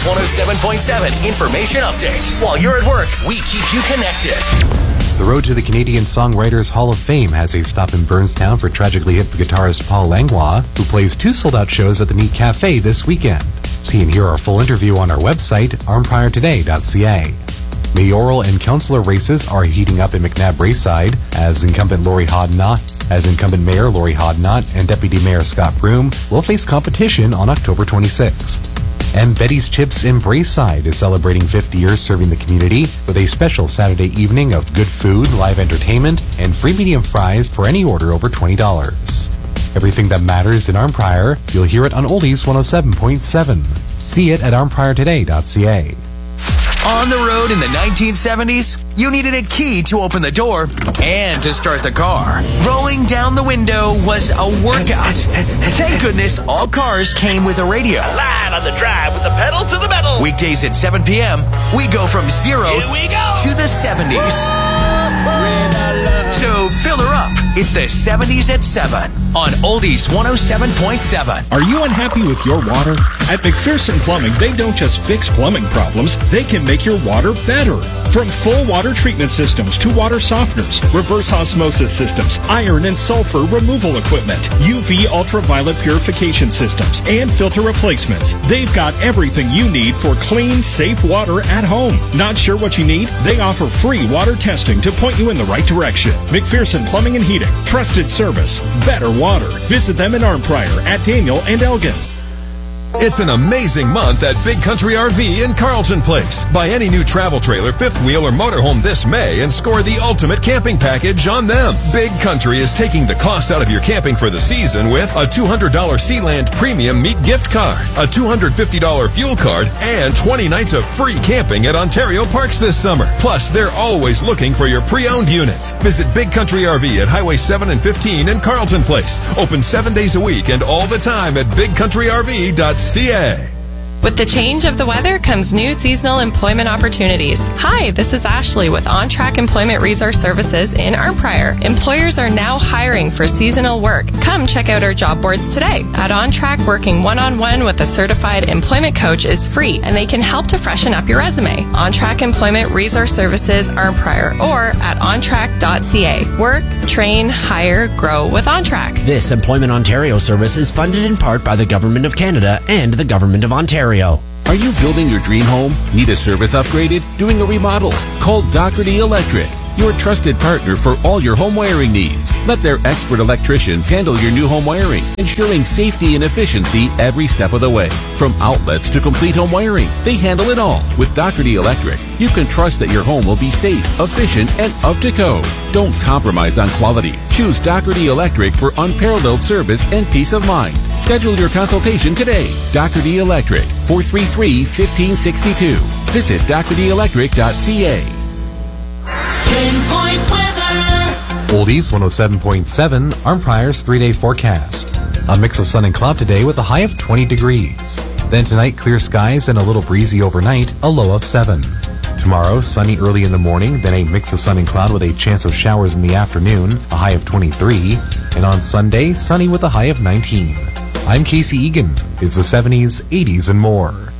107.7 Information Update. While you're at work, we keep you connected. The road to the Canadian Songwriters Hall of Fame has a stop in Burnstown for tragically hit guitarist Paul Langlois, who plays 2 sold-out shows at the Neat Cafe this weekend. See and hear our full interview on our website, armpriortoday.ca. Mayoral and councillor races are heating up in McNabb Braeside as incumbent Mayor Laurie Hodnott and Deputy Mayor Scott Broom will face competition on October 26th. And Betty's Chips in Braeside is celebrating 50 years serving the community with a special Saturday evening of good food, live entertainment, and free medium fries for any order over $20. Everything that matters in Arnprior, you'll hear it on Oldies 107.7. See it at armpriortoday.ca. On the road in the 1970s, you needed a key to open the door and to start the car. Rolling down the window was a workout. Thank goodness all cars came with a radio. Live on the drive with the pedal to the metal. Weekdays at 7 p.m., we go from 0 to the 70s. So fill her up. It's the 70s at 7 on Oldies 107.7. Are you unhappy with your water? At McPherson Plumbing, they don't just fix plumbing problems, they can make your water better. From full water treatment systems to water softeners, reverse osmosis systems, iron and sulfur removal equipment, UV ultraviolet purification systems, and filter replacements. They've got everything you need for clean, safe water at home. Not sure what you need? They offer free water testing to point you in the right direction. McPherson Plumbing and Heating. Trusted service. Better water. Visit them in Arnprior at Daniel and Elgin. It's an amazing month at Big Country RV in Carlton Place. Buy any new travel trailer, fifth wheel, or motorhome this May and score the ultimate camping package on them. Big Country is taking the cost out of your camping for the season with a $200 Sealand Premium Meat gift card, a $250 fuel card, and 20 nights of free camping at Ontario Parks this summer. Plus, they're always looking for your pre-owned units. Visit Big Country RV at Highway 7 and 15 in Carlton Place. Open 7 days a week and all the time at bigcountryrv.ca. With the change of the weather comes new seasonal employment opportunities. Hi, this is Ashley with OnTrack Employment Resource Services in Arnprior. Employers are now hiring for seasonal work. Come check out our job boards today. At OnTrack, working one-on-one with a certified employment coach is free, and they can help to freshen up your resume. OnTrack Employment Resource Services Arnprior or at ontrack.ca. Work, train, hire, grow with OnTrack. This Employment Ontario service is funded in part by the Government of Canada and the Government of Ontario. Are you building your dream home? Need a service upgraded? Doing a remodel? Call Doherty Electric, your trusted partner for all your home wiring needs. Let their expert electricians handle your new home wiring, ensuring safety and efficiency every step of the way. From outlets to complete home wiring, they handle it all. With Doherty Electric, you can trust that your home will be safe, efficient, and up to code. Don't compromise on quality. Choose Doherty Electric for unparalleled service and peace of mind. Schedule your consultation today. Doherty Electric, 433-1562. Visit dohertyelectric.ca. Pinpoint weather. Oldies 107.7, Arnprior's 3-day forecast. A mix of sun and cloud today with a high of 20 degrees. Then tonight, clear skies and a little breezy overnight, a low of 7. Tomorrow, sunny early in the morning, then a mix of sun and cloud with a chance of showers in the afternoon, a high of 23. And on Sunday, sunny with a high of 19. I'm Casey Egan. It's the 70s, 80s, and more.